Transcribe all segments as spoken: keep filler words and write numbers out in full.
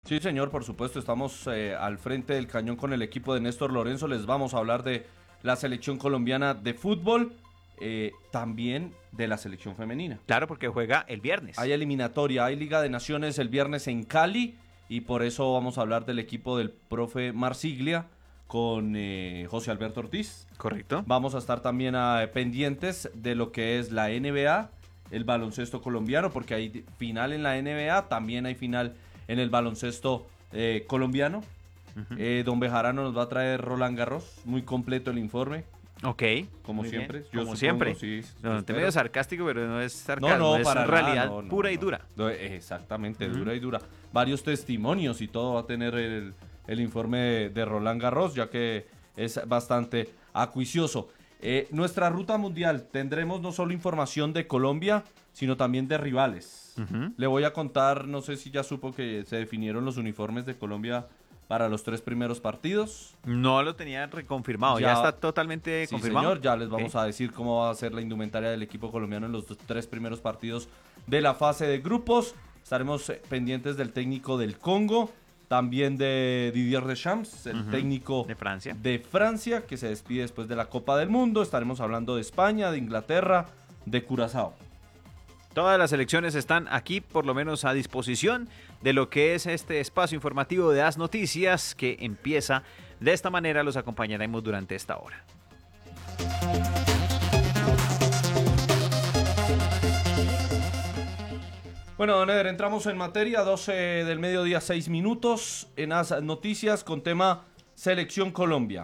Sí, señor, por supuesto, estamos eh, al frente del cañón con el equipo de Néstor Lorenzo. Les vamos a hablar de la selección colombiana de fútbol, eh, también de la selección femenina. Claro, porque juega el viernes. Hay eliminatoria, hay Liga de Naciones el viernes en Cali y por eso vamos a hablar del equipo del profe Marsiglia con eh, José Alberto Ortiz. Correcto. Vamos a estar también a, pendientes de lo que es la N B A, el baloncesto colombiano, porque hay final en la N B A, también hay final en el baloncesto eh, colombiano. Uh-huh. eh, Don Bejarano nos va a traer Roland Garros, muy completo el informe. Ok. Como muy siempre. Yo Como supongo, siempre. Sí, no, te medio sarcástico, pero no es sarcasmo, no, no, es para realidad nada, no, pura no, y no. dura. No, exactamente, uh-huh. dura y dura. Varios testimonios y todo va a tener el, el informe de, de Roland Garros, ya que es bastante acuicioso. Eh, nuestra ruta mundial, tendremos no solo información de Colombia, sino también de rivales. Uh-huh. Le voy a contar, no sé si ya supo que se definieron los uniformes de Colombia para los tres primeros partidos. No lo tenía reconfirmado, ya, ya está totalmente sí, confirmado. Señor, ya les vamos okay. a decir cómo va a ser la indumentaria del equipo colombiano en los dos, tres primeros partidos de la fase de grupos. Estaremos pendientes del técnico del Congo, también de Didier Deschamps, el uh-huh. técnico de Francia. de Francia, que se despide después de la Copa del Mundo. Estaremos hablando de España, de Inglaterra, de Curazao. Todas las elecciones están aquí, por lo menos a disposición de lo que es este espacio informativo de As Noticias, que empieza de esta manera. Los acompañaremos durante esta hora. Bueno, don Eder, entramos en materia, doce del mediodía, seis minutos, en As Noticias con tema Selección Colombia.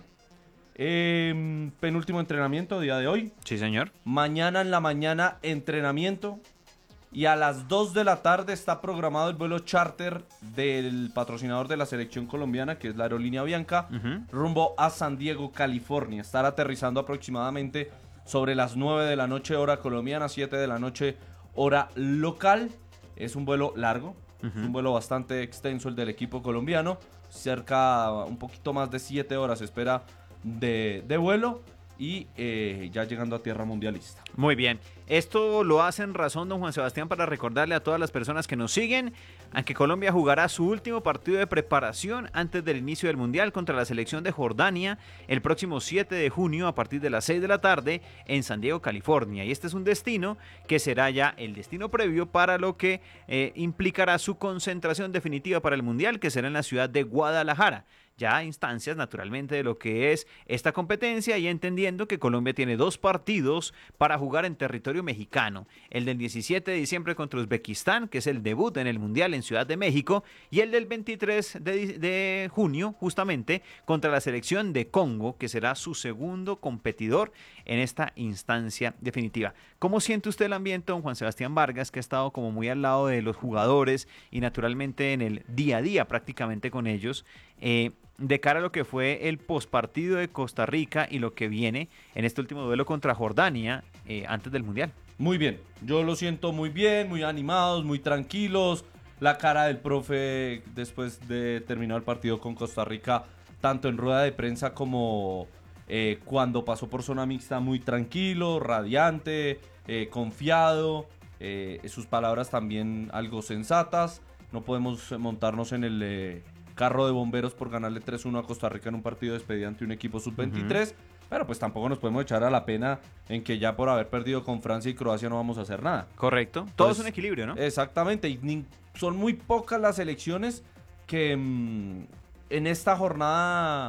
Eh, penúltimo entrenamiento, día de hoy. Sí, señor. Mañana en la mañana, entrenamiento. Y a las dos de la tarde está programado el vuelo charter del patrocinador de la selección colombiana, que es la aerolínea Bianca, uh-huh. rumbo a San Diego, California. Estará aterrizando aproximadamente sobre las nueve de la noche, hora colombiana, siete de la noche, hora local. Es un vuelo largo, uh-huh. es un vuelo bastante extenso el del equipo colombiano. Cerca, un poquito más de siete horas espera de, de vuelo. Y eh, ya llegando a tierra mundialista. Muy bien, esto lo hace en razón don Juan Sebastián para recordarle a todas las personas que nos siguen a que Colombia jugará su último partido de preparación antes del inicio del Mundial contra la selección de Jordania el próximo siete de junio a partir de las seis de la tarde en San Diego, California. Y este es un destino que será ya el destino previo para lo que eh, implicará su concentración definitiva para el Mundial, que será en la ciudad de Guadalajara. Ya instancias naturalmente de lo que es esta competencia y entendiendo que Colombia tiene dos partidos para jugar en territorio mexicano, el del diecisiete de diciembre contra Uzbekistán, que es el debut en el Mundial en Ciudad de México, y el del veintitrés de, de junio justamente contra la selección de Congo, que será su segundo competidor en esta instancia definitiva. ¿Cómo siente usted el ambiente, don Juan Sebastián Vargas, que ha estado como muy al lado de los jugadores y naturalmente en el día a día prácticamente con ellos, eh, de cara a lo que fue el pospartido de Costa Rica y lo que viene en este último duelo contra Jordania eh, antes del Mundial? Muy bien, yo lo siento muy bien, muy animados, muy tranquilos. La cara del profe después de terminar el partido con Costa Rica, tanto en rueda de prensa como eh, cuando pasó por zona mixta, muy tranquilo, radiante, eh, confiado. Eh, sus palabras también algo sensatas. No podemos montarnos en el... Eh, carro de bomberos por ganarle tres uno a Costa Rica en un partido de despedida ante un equipo sub veintitrés, uh-huh. pero pues tampoco nos podemos echar a la pena en que ya por haber perdido con Francia y Croacia no vamos a hacer nada. Correcto, todo pues, es un equilibrio, ¿no? Exactamente, y ni, son muy pocas las selecciones que mmm, en esta jornada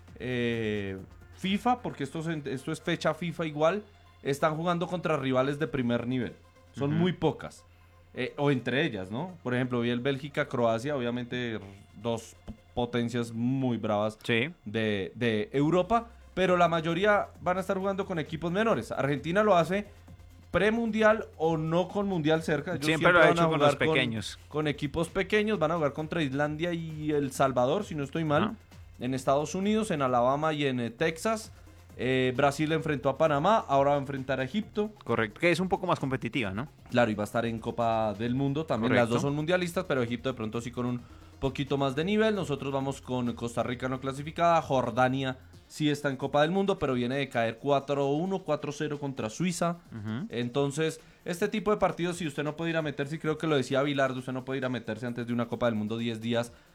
eh, FIFA, porque esto es, esto es fecha FIFA igual, están jugando contra rivales de primer nivel, son uh-huh. muy pocas. Eh, o entre ellas, ¿no? Por ejemplo, vi el Bélgica-Croacia, obviamente dos potencias muy bravas sí. de, de Europa, pero la mayoría van a estar jugando con equipos menores. Argentina lo hace premundial o no con mundial cerca. Ellos siempre, siempre lo ha hecho con los pequeños. Con, con equipos pequeños, van a jugar contra Islandia y El Salvador, si no estoy mal, ah. en Estados Unidos, en Alabama y en eh, Texas. Eh, Brasil enfrentó a Panamá, ahora va a enfrentar a Egipto. Correcto, que es un poco más competitiva, ¿no? Claro, y va a estar en Copa del Mundo también. Correcto. Las dos son mundialistas, pero Egipto de pronto sí con un poquito más de nivel. Nosotros vamos con Costa Rica no clasificada. Jordania sí está en Copa del Mundo, pero viene de caer cuatro uno, cuatro cero contra Suiza. Uh-huh. Entonces, este tipo de partidos, si usted no puede ir a meterse, y creo que lo decía Bilardo, usted no puede ir a meterse antes de una Copa del Mundo diez días